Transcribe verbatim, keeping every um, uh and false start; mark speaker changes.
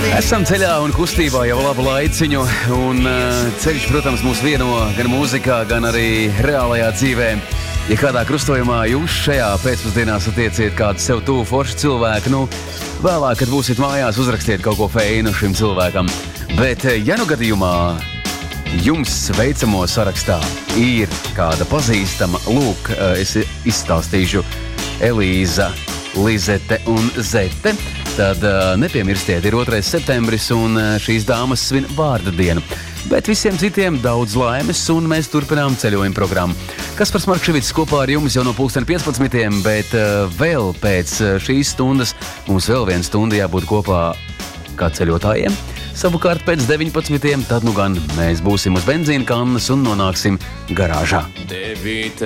Speaker 1: Esam ceļā un kustībā jau labu laiciņu, un uh, ceļš, protams, mūs vieno gan mūzikā, gan arī reālajā dzīvē. Ja kādā krustojumā jūs šajā pēcpusdienā satieciet kādu sev tuvu foršu cilvēku, nu, vēlāk, kad būsiet mājās, uzrakstiet kaut ko feinu šim cilvēkam. Bet, ja nu gadījumā jums veicamo sarakstā ir kāda pazīstama, lūk, es izstāstīšu Elīza, Lizete un Zete, tad uh, nepiemirstiet, ir otrais septembris un uh, šīs dāmas svin vārda dienu. Bet visiem citiem daudz laimes un mēs turpinām ceļojumu programmu. Kaspars Markševics kopā ar jums jau no pulksten piecpadsmitiem, bet uh, vēl pēc uh, šīs stundas mums vēl viena stunda jābūt kopā kā ceļotājiem. Savukārt pēc deviņpadsmitiem tad nu gan mēs būsim uz benzīna kannas un nonāksim garāžā. Devīt.